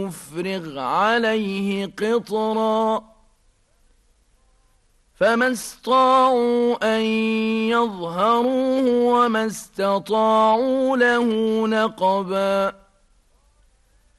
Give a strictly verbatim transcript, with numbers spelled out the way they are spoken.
يفرغ عليه قطرا فما استطاعوا أن يظهروه وما استطاعوا له نقبا